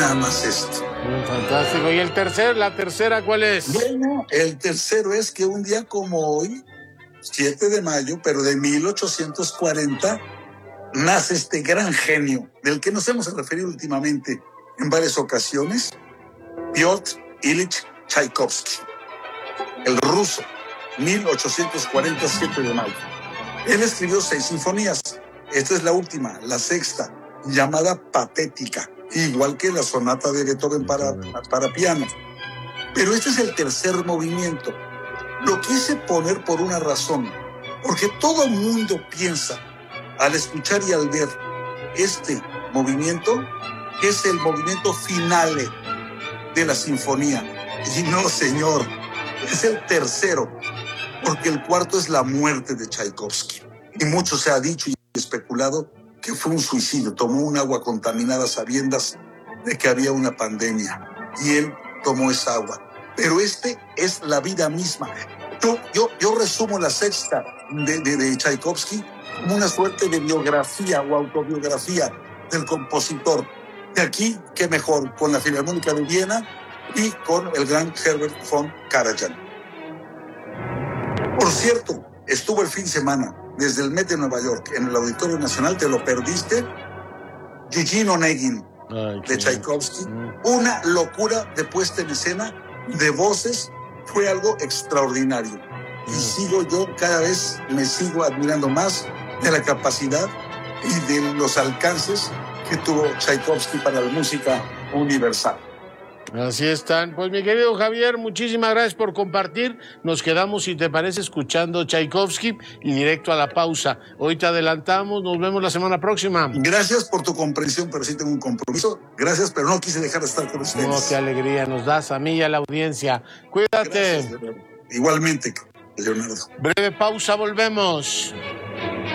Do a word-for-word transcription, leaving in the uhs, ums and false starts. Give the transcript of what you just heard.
nada más esto. Fantástico. ¿Y el tercer, la tercera cuál es? Bueno, el tercero es que un día como hoy, siete de mayo, pero de mil ochocientos cuarenta, nace este gran genio, del que nos hemos referido últimamente en varias ocasiones, Piotr Ilich Tchaikovsky, el ruso, mil ochocientos cuarenta, siete de mayo. Él escribió seis sinfonías. Esta es la última, la sexta, llamada Patética, igual que la sonata de Beethoven para, para piano. Pero este es el tercer movimiento. Lo quise poner por una razón, porque todo el mundo piensa, al escuchar y al ver este movimiento, que es el movimiento finale de la sinfonía. Y no, señor, es el tercero, porque el cuarto es la muerte de Tchaikovsky. Y mucho se ha dicho y especulado que fue un suicidio. Tomó un agua contaminada a sabiendas de que había una pandemia y él tomó esa agua. Pero este es la vida misma. Yo, yo, yo resumo la sexta de, de, de Tchaikovsky como una suerte de biografía o autobiografía del compositor. De aquí, qué mejor, con la Filarmónica de Viena y con el gran Herbert von Karajan. Por cierto, estuvo el fin de semana desde el Met de Nueva York en el Auditorio Nacional, te lo perdiste, Eugene Onegin de Tchaikovsky. Una locura de puesta en escena, de voces, fue algo extraordinario. Y sigo yo, cada vez me sigo admirando más de la capacidad y de los alcances que tuvo Tchaikovsky para la música universal. Así están. Pues mi querido Javier, muchísimas gracias por compartir. Nos quedamos, si te parece, escuchando Tchaikovsky y directo a la pausa. Hoy te adelantamos, nos vemos la semana próxima. Gracias por tu comprensión, pero sí tengo un compromiso. Gracias, pero no quise dejar de estar con ustedes. No, qué alegría nos das a mí y a la audiencia. Cuídate. Gracias, Igualmente, Leonardo. Breve pausa, volvemos.